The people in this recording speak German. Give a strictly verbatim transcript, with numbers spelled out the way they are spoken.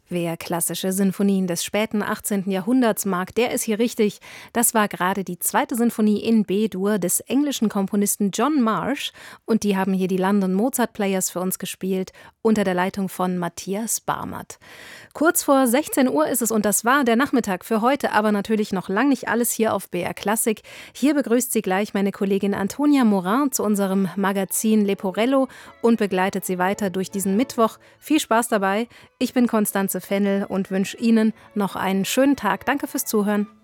Wer klassische Sinfonien des späten achtzehnten. Jahrhunderts mag, der ist hier richtig. Das war gerade die zweite Sinfonie in B-Dur des englischen Komponisten John Marsh. Und die haben hier die London Mozart Players für uns gespielt, unter der Leitung von Matthias Barmert. Kurz vor sechzehn Uhr ist es und das war der Nachmittag für heute, aber natürlich noch lang nicht alles hier auf B R Klassik. Hier begrüßt Sie gleich meine Kollegin Antonia Morin zu unserem Magazin Leporello und begleitet Sie weiter durch diesen Mittwoch. Viel Spaß dabei. Ich bin Konstanze Fennel und wünsche Ihnen noch einen schönen Tag. Danke fürs Zuhören.